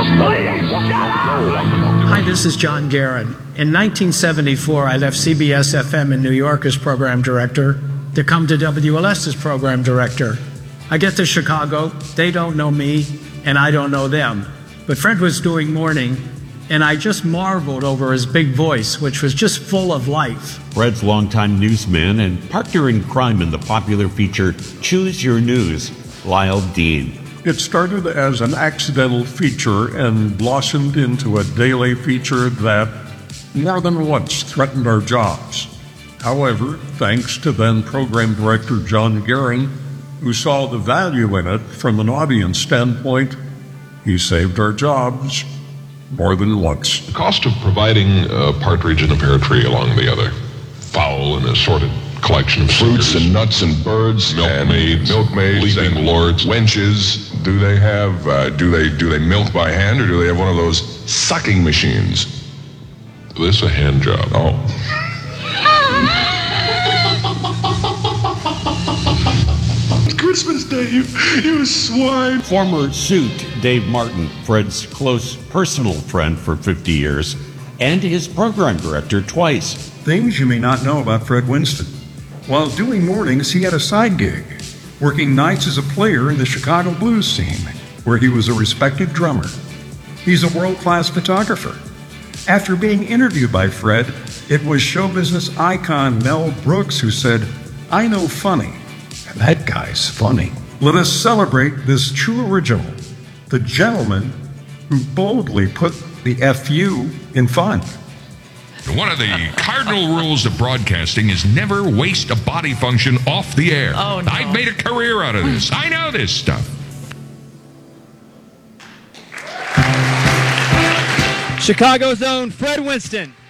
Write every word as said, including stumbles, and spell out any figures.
Please shut up! Hi, this is John Guerin. In nineteen seventy-four, I left C B S F M in New York as program director to come to W L S as program director. I get to Chicago, they don't know me, and I don't know them. But Fred was doing morning, and I just marveled over his big voice, which was just full of life. Fred's longtime newsman and partner in crime in the popular feature Choose Your News, Lyle Dean. It started as an accidental feature and blossomed into a daily feature that more than once threatened our jobs. However, thanks to then program director John Guerin, who saw the value in it from an audience standpoint, he saved our jobs more than once. The cost of providing a partridge in a pear tree along the other fowl and assorted collection of fruits singers, and nuts and birds, milkmaids, milkmaids, leaping and lords, wenches. Do they have? Uh, do they do they milk by hand, or do they have one of those sucking machines? This is a hand job. Oh. Christmas Day, you, you swine. Former suit Dave Martin, Fred's close personal friend for fifty years, and his program director twice. Things you may not know about Fred Winston. While doing mornings, he had a side gig, working nights as a player in the Chicago blues scene, where he was a respected drummer. He's a world-class photographer. After being interviewed by Fred, it was show business icon Mel Brooks who said, "I know funny, and that guy's funny." Let us celebrate this true original, the gentleman who boldly put the F U in fun. One of the cardinal rules of broadcasting is never waste a body function off the air. Oh, no. I've made a career out of this. I know this stuff. Chicago's own Fred Winston.